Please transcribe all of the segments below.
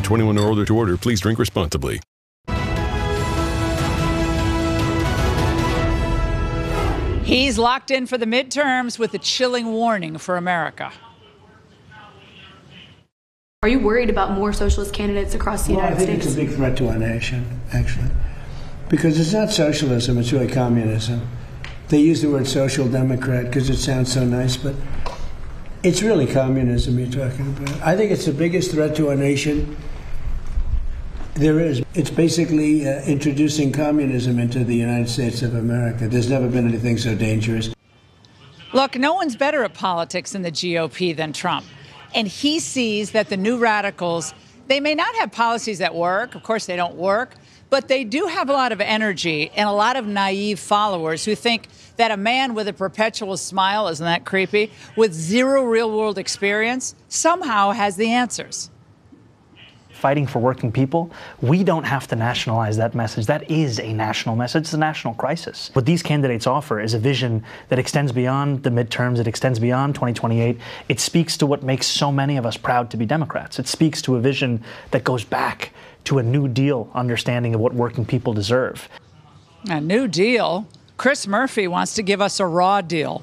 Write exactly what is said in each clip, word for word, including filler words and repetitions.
twenty-one or older to order. Please drink responsibly. He's locked in for the midterms with a chilling warning for America. Are you worried about more socialist candidates across the well, United States? I think States? It's a big threat to our nation, actually. Because it's not socialism, it's really communism. They use the word social democrat because it sounds so nice, but it's really communism you're talking about. I think it's the biggest threat to our nation there is. It's basically uh, introducing communism into the United States of America. There's never been anything so dangerous. Look, no one's better at politics in the G O P than Trump. And he sees that the new radicals, they may not have policies that work. Of course, they don't work. But they do have a lot of energy and a lot of naive followers who think that a man with a perpetual smile, isn't that creepy, with zero real-world experience, somehow has the answers. Fighting for working people, we don't have to nationalize that message. That is a national message. It's a national crisis. What these candidates offer is a vision that extends beyond the midterms. It extends beyond twenty twenty-eight. It speaks to what makes so many of us proud to be Democrats. It speaks to a vision that goes back to a New Deal understanding of what working people deserve. A New Deal? Chris Murphy wants to give us a raw deal.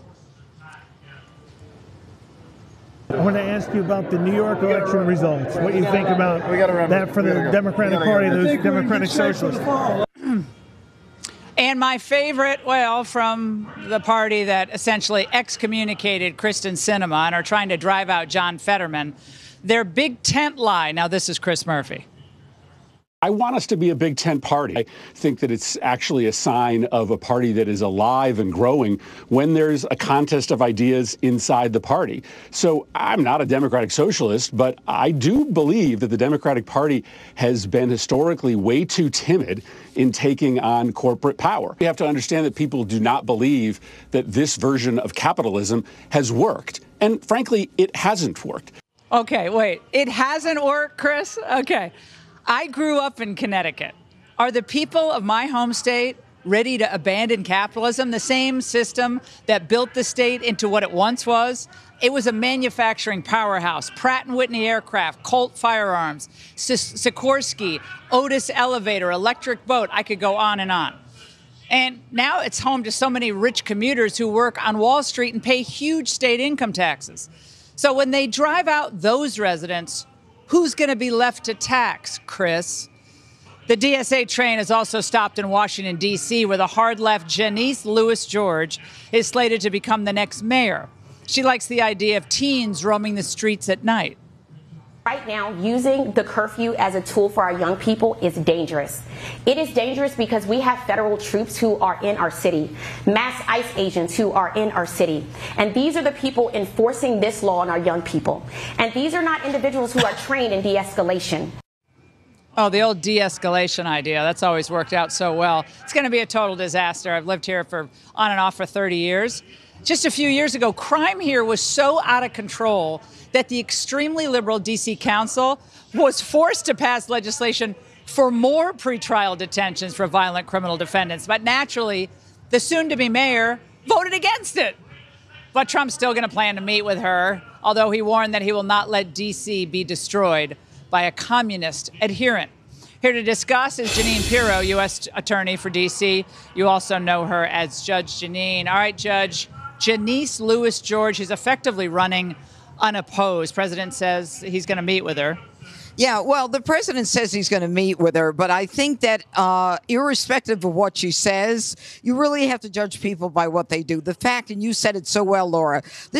I want to ask you about the New York election results. What you think about that for the Democratic Party, those Democratic Socialists? And my favorite, well, from the party that essentially excommunicated Kristen Sinema and are trying to drive out John Fetterman, their big tent lie. Now, this is Chris Murphy. I want us to be a big tent party. I think that it's actually a sign of a party that is alive and growing when there's a contest of ideas inside the party. So I'm not a Democratic socialist, but I do believe that the Democratic Party has been historically way too timid in taking on corporate power. We have to understand that people do not believe that this version of capitalism has worked. And frankly, it hasn't worked. Okay, wait. It hasn't worked, Chris? Okay. I grew up in Connecticut. Are the people of my home state ready to abandon capitalism, the same system that built the state into what it once was? It was a manufacturing powerhouse. Pratt and Whitney aircraft, Colt firearms, Sikorsky, Otis elevator, electric boat. I could go on and on. And now it's home to so many rich commuters who work on Wall Street and pay huge state income taxes. So when they drive out those residents, who's going to be left to tax, Chris? The D S A train has also stopped in Washington, D C, where the hard-left Janice Lewis George is slated to become the next mayor. She likes the idea of teens roaming the streets at night. Right now, using the curfew as a tool for our young people is dangerous. It is dangerous because we have federal troops who are in our city, mass ICE agents who are in our city. And these are the people enforcing this law on our young people. And these are not individuals who are trained in de-escalation. Oh, the old de-escalation idea. That's always worked out so well. It's going to be a total disaster. I've lived here for on and off for thirty years. Just a few years ago, crime here was so out of control that the extremely liberal D C Council was forced to pass legislation for more pretrial detentions for violent criminal defendants. But naturally, the soon-to-be mayor voted against it. But Trump's still going to plan to meet with her, although he warned that he will not let D C be destroyed by a communist adherent. Here to discuss is Jeanine Pirro, U S attorney for D C. You also know her as Judge Jeanine. All right, Judge, Janice Lewis George is effectively running unopposed. President says he's going to meet with her. Yeah, well, the president says he's going to meet with her, but I think that uh, irrespective of what she says, you really have to judge people by what they do. The fact, and you said it so well, Laura, this